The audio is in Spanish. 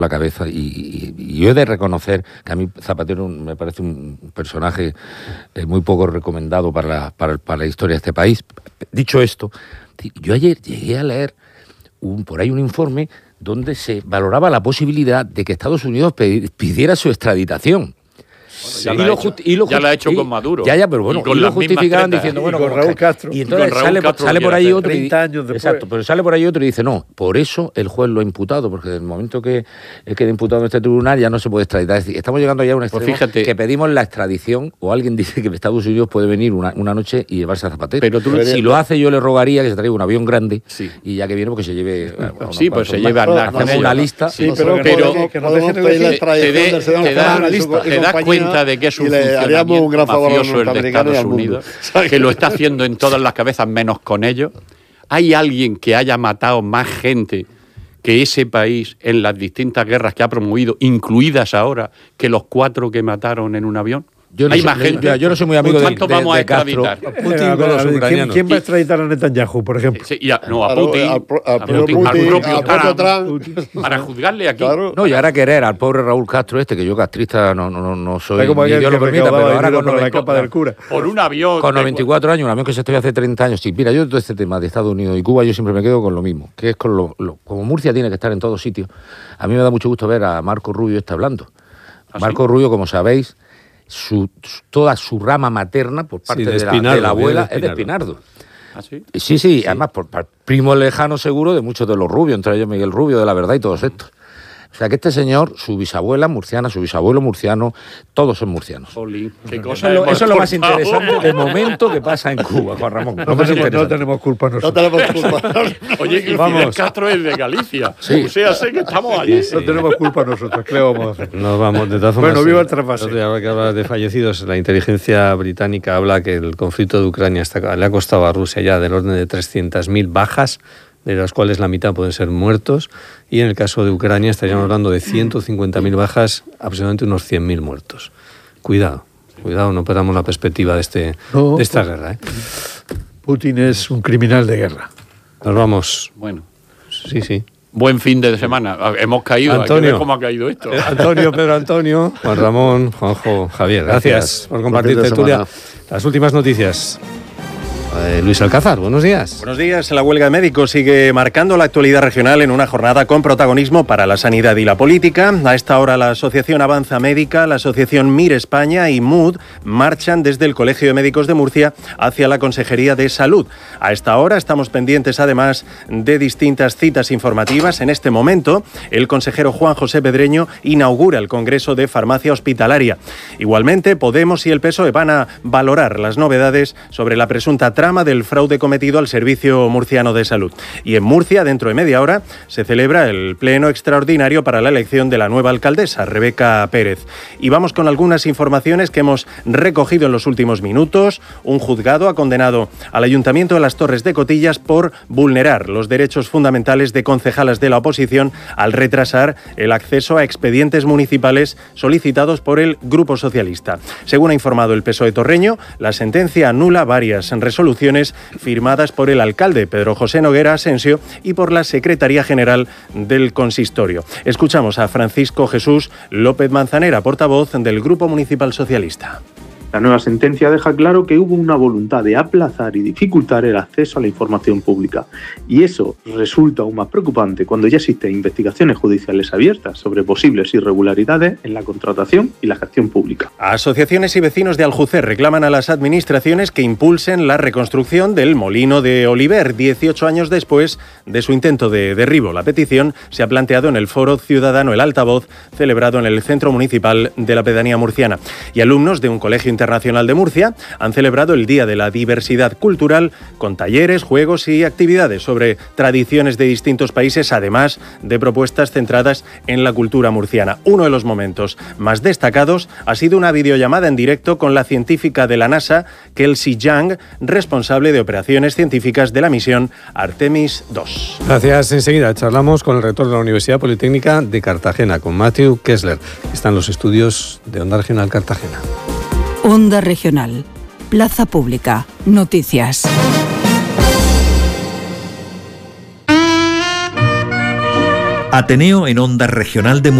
la cabeza y yo he de reconocer que a mí Zapatero me parece un personaje muy poco recomendado para la historia de este país. Dicho esto, yo ayer llegué a leer por ahí un informe donde se valoraba la posibilidad de que Estados Unidos pidiera su extraditación. Bueno, ya lo ha hecho con Maduro. Ya, pero bueno, y lo justificaban diciendo, bueno, con Raúl Castro. Y entonces sale por ahí otro. 30 años después. Exacto, pero sale por ahí otro y dice, no, por eso el juez lo ha imputado, porque desde el momento que quede imputado en este tribunal ya no se puede extraditar. Es decir, estamos llegando ya a un extremo que pedimos la extradición, o alguien dice que Estados Unidos puede venir una noche y llevarse a Zapatero. Pero si lo hace, yo le rogaría que se traiga un avión grande y ya que viene, porque se lleve. Pues se lleve hacemos una lista. Sí, pero que nos dejen elegir la extradición te das cuenta de que es un haríamos un gran favor a los mafioso el de Estados Unidos, que lo está haciendo en todas las cabezas menos con ellos. ¿Hay alguien que haya matado más gente que ese país en las distintas guerras que ha promovido, incluidas ahora, que los 4 que mataron en un avión? Yo no soy muy amigo de Castro. ¿Quién va a extraditar a Netanyahu, por ejemplo? A Putin, al propio Trump, para juzgarle aquí. Claro. No, y ahora querer al pobre Raúl Castro que yo castrista no soy, ni Dios lo permita, pero ahora con la capa del cura. Por un avión. Con 94 años, un avión que se estudió hace 30 años. Sí, mira, yo todo este tema de Estados Unidos y Cuba, yo siempre me quedo con lo mismo, que es con como Murcia tiene que estar en todos sitios. A mí me da mucho gusto ver a Marco Rubio hablando. Marco Rubio, como sabéis, toda su rama materna por parte de la abuela es de Espinardo. ¿Ah, sí? Sí, además por primo lejano seguro de muchos de los Rubios, entre ellos Miguel Rubio de La Verdad y todos estos. O sea que este señor, su bisabuela murciana, su bisabuelo murciano, todos son murcianos. Eso es lo más interesante de momento que pasa en Cuba, Juan Ramón. No tenemos culpa nosotros. Oye, y Fidel Castro es de Galicia. Sí. O sea, sé que estamos allí. No tenemos culpa nosotros. ¿Qué le vamos a hacer? Nos vamos, de todas formas. Bueno, viva el trasvase. Ahora que hablas de fallecidos, la inteligencia británica habla que el conflicto de Ucrania le ha costado a Rusia ya del orden de 300.000 bajas, de las cuales la mitad pueden ser muertos, y en el caso de Ucrania estaríamos hablando de 150.000 bajas, aproximadamente unos 100.000 muertos. Cuidado, no perdamos la perspectiva de esta guerra. Putin es un criminal de guerra. Nos vamos. Bueno. Sí. Buen fin de semana. Hemos caído. Antonio. Hay que ver cómo ha caído esto. Antonio, Pedro Antonio, Juan Ramón, Juanjo, Javier. Gracias por compartir tertulia. Las últimas noticias. Luis Alcázar, buenos días. Buenos días. La huelga de médicos sigue marcando la actualidad regional en una jornada con protagonismo para la sanidad y la política. A esta hora la Asociación Avanza Médica, la Asociación MIR España y MUD marchan desde el Colegio de Médicos de Murcia hacia la Consejería de Salud. A esta hora estamos pendientes además de distintas citas informativas. En este momento el consejero Juan José Pedreño inaugura el Congreso de Farmacia Hospitalaria. Igualmente Podemos y el PSOE van a valorar las novedades sobre la presunta trama del fraude cometido al Servicio Murciano de Salud. Y en Murcia, dentro de media hora, se celebra el pleno extraordinario para la elección de la nueva alcaldesa, Rebeca Pérez. Y vamos con algunas informaciones que hemos recogido en los últimos minutos. Un juzgado ha condenado al Ayuntamiento de las Torres de Cotillas por vulnerar los derechos fundamentales de concejalas de la oposición al retrasar el acceso a expedientes municipales solicitados por el Grupo Socialista. Según ha informado el PSOE torreño, la sentencia anula varias resoluciones firmadas por el alcalde Pedro José Noguera Asensio y por la Secretaría General del Consistorio. Escuchamos a Francisco Jesús López Manzanera, portavoz del Grupo Municipal Socialista. La nueva sentencia deja claro que hubo una voluntad de aplazar y dificultar el acceso a la información pública. Y eso resulta aún más preocupante cuando ya existen investigaciones judiciales abiertas sobre posibles irregularidades en la contratación y la gestión pública. Asociaciones y vecinos de Aljucer reclaman a las administraciones que impulsen la reconstrucción del molino de Oliver, 18 años después de su intento de derribo. La petición se ha planteado en el Foro Ciudadano El Altavoz, celebrado en el Centro Municipal de la Pedanía Murciana. Y alumnos de un colegio internacional de Murcia han celebrado el Día de la Diversidad Cultural con talleres, juegos y actividades sobre tradiciones de distintos países, además de propuestas centradas en la cultura murciana. Uno de los momentos más destacados ha sido una videollamada en directo con la científica de la NASA, Kelsey Young, responsable de operaciones científicas de la misión Artemis II. Gracias. Enseguida charlamos con el rector de la Universidad Politécnica de Cartagena, con Matthew Kessler. Están los estudios de Onda Regional Cartagena. Onda Regional, Plaza Pública, Noticias. Ateneo en Onda Regional de